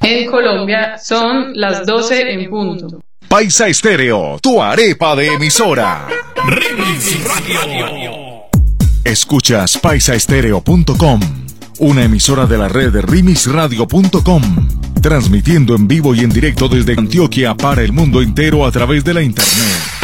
En Colombia son las 12 en punto. Paisa Estéreo, tu arepa de emisora. Remix Radio. Escuchas paisaestereo.com, una emisora de la red de remixradio.com, transmitiendo en vivo y en directo desde Antioquia para el mundo entero a través de la internet.